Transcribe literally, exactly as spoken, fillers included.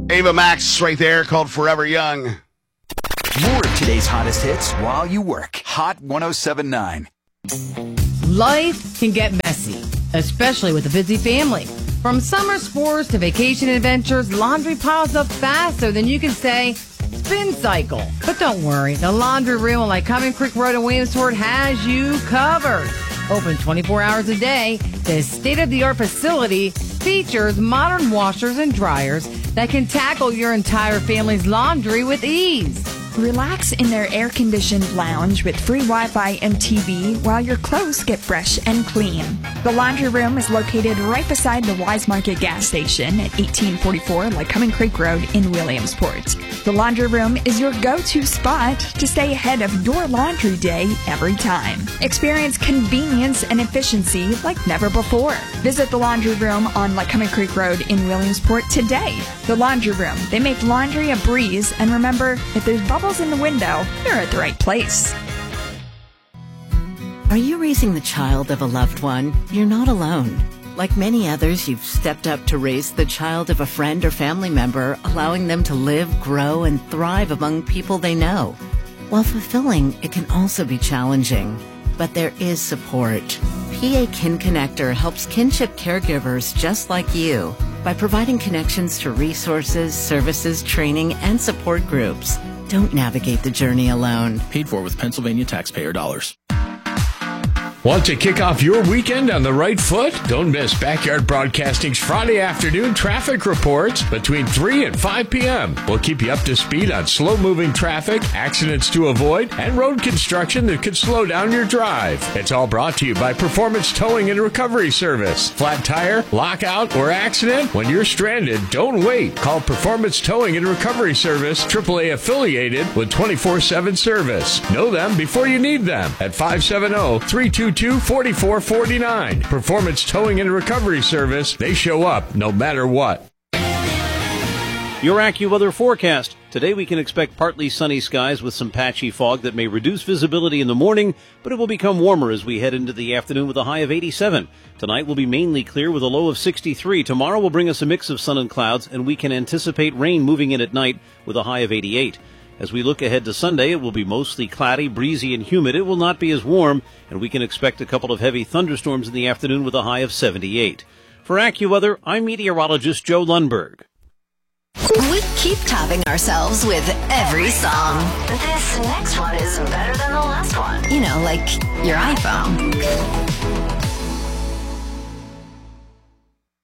Ava Max right there, called Forever Young. More of today's hottest hits while you work. Hot one oh seven point nine. Life can get messy, especially with a busy family. From summer sports to vacation adventures, laundry piles up faster than you can say, spin cycle. But don't worry, the laundry room on Lycoming Creek Road in Williamsport has you covered. Open twenty-four hours a day, this state-of-the-art facility features modern washers and dryers that can tackle your entire family's laundry with ease. Relax in their air-conditioned lounge with free Wi-Fi and T V while your clothes get fresh and clean. The laundry room is located right beside the Wise Market gas station at eighteen forty-four Lycoming Creek Road in Williamsport. The laundry room is your go-to spot to stay ahead of your laundry day every time. Experience convenience and efficiency like never before. Visit the laundry room on Lycoming Creek Road in Williamsport today. The laundry room. They make laundry a breeze, and remember, if there's bubbles in the window, you're at the right place. Are you raising the child of a loved one? You're not alone. Like many others, you've stepped up to raise the child of a friend or family member, allowing them to live, grow, and thrive among people they know. While fulfilling, it can also be challenging. But there is support. P A Kin Connector helps kinship caregivers just like you by providing connections to resources, services, training, and support groups. Don't navigate the journey alone. Paid for with Pennsylvania taxpayer dollars. Want to kick off your weekend on the right foot? Don't miss Backyard Broadcasting's Friday afternoon traffic reports between three and five p.m. We'll keep you up to speed on slow-moving traffic, accidents to avoid, and road construction that could slow down your drive. It's all brought to you by Performance Towing and Recovery Service. Flat tire, lockout, or accident? When you're stranded, don't wait. Call Performance Towing and Recovery Service, triple A affiliated with twenty-four seven service. Know them before you need them at five seven zero, three two two, four four four nine. Performance Towing and Recovery Service. They show up no matter what. Your AccuWeather forecast. Today we can expect partly sunny skies with some patchy fog that may reduce visibility in the morning, but it will become warmer as we head into the afternoon with a high of eighty-seven. Tonight will be mainly clear with a low of sixty-three. Tomorrow will bring us a mix of sun and clouds, and we can anticipate rain moving in at night with a high of eighty-eight. As we look ahead to Sunday, it will be mostly cloudy, breezy, and humid. It will not be as warm, and we can expect a couple of heavy thunderstorms in the afternoon with a high of seventy-eight. For AccuWeather, I'm meteorologist Joe Lundberg. We keep topping ourselves with every song. This next one is better than the last one. You know, like your iPhone.